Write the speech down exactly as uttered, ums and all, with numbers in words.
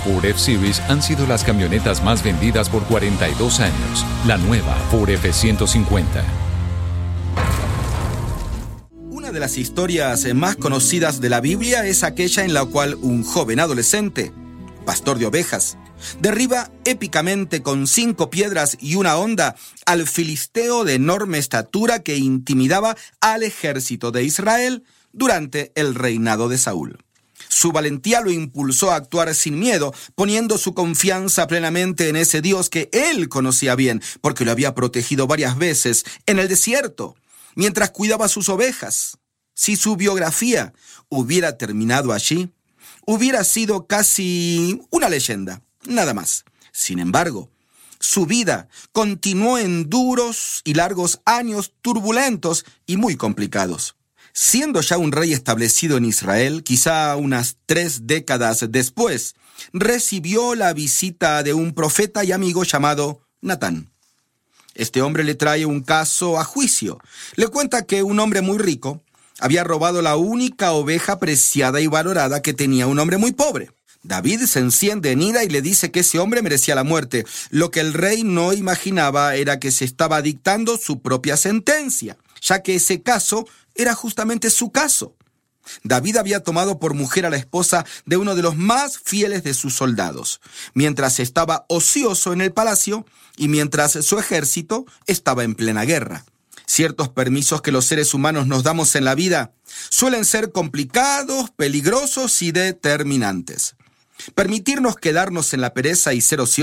Ford F-Series han sido las camionetas más vendidas por cuarenta y dos años. La nueva Ford F ciento cincuenta. Una de las historias más conocidas de la Biblia es aquella en la cual un joven adolescente, pastor de ovejas, derriba épicamente con cinco piedras y una honda al filisteo de enorme estatura que intimidaba al ejército de Israel durante el reinado de Saúl. Su valentía lo impulsó a actuar sin miedo, poniendo su confianza plenamente en ese Dios que él conocía bien, porque lo había protegido varias veces en el desierto, mientras cuidaba sus ovejas. Si su biografía hubiera terminado allí, hubiera sido casi una leyenda, nada más. Sin embargo, su vida continuó en duros y largos años turbulentos y muy complicados. Siendo ya un rey establecido en Israel, quizá unas tres décadas después, recibió la visita de un profeta y amigo llamado Natán. Este hombre le trae un caso a juicio. Le cuenta que un hombre muy rico había robado la única oveja preciada y valorada que tenía un hombre muy pobre. David se enciende en ira y le dice que ese hombre merecía la muerte. Lo que el rey no imaginaba era que se estaba dictando su propia sentencia, ya que ese caso era justamente su caso. David había tomado por mujer a la esposa de uno de los más fieles de sus soldados, mientras estaba ocioso en el palacio y mientras su ejército estaba en plena guerra. Ciertos permisos que los seres humanos nos damos en la vida suelen ser complicados, peligrosos y determinantes. Permitirnos quedarnos en la pereza y ser ociosos